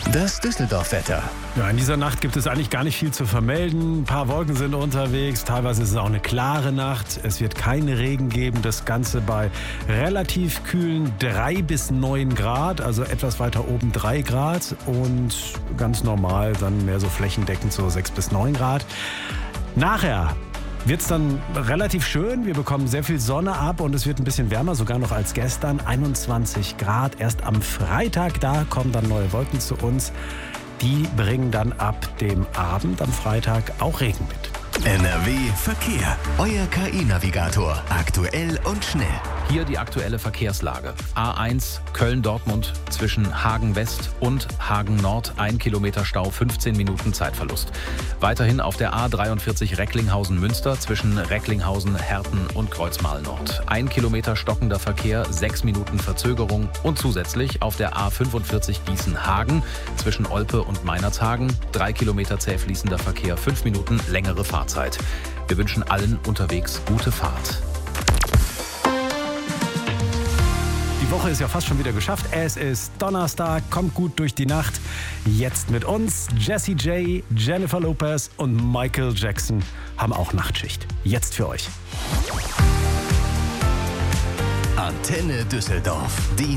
Das Düsseldorf-Wetter. Ja, in dieser Nacht gibt es eigentlich gar nicht viel zu vermelden. Ein paar Wolken sind unterwegs. Teilweise ist es auch eine klare Nacht. Es wird keinen Regen geben. Das Ganze bei relativ kühlen 3 bis 9 Grad. Also etwas weiter oben 3 Grad. Und ganz normal dann mehr so flächendeckend so 6 bis 9 Grad. Nachher wird es dann relativ schön. Wir bekommen sehr viel Sonne ab und es wird ein bisschen wärmer, sogar noch als gestern. 21 Grad. Erst am Freitag, da kommen dann neue Wolken zu uns. Die bringen dann ab dem Abend am Freitag auch Regen mit. NRW Verkehr. Euer KI-Navigator. Aktuell und schnell. Hier die aktuelle Verkehrslage. A1 Köln-Dortmund zwischen Hagen West und Hagen Nord. 1 Kilometer Stau, 15 Minuten Zeitverlust. Weiterhin auf der A43 Recklinghausen-Münster zwischen Recklinghausen, Herten und Kreuzmal Nord. 1 Kilometer stockender Verkehr, 6 Minuten Verzögerung. Und zusätzlich auf der A45 Gießen-Hagen zwischen Olpe und Meinerzhagen. 3 Kilometer zäh fließender Verkehr, 5 Minuten längere Fahrzeit. Wir wünschen allen unterwegs gute Fahrt. Die Woche ist ja fast schon wieder geschafft. Es ist Donnerstag, kommt gut durch die Nacht. Jetzt mit uns Jessie J, Jennifer Lopez und Michael Jackson haben auch Nachtschicht. Jetzt für euch. Antenne Düsseldorf. Die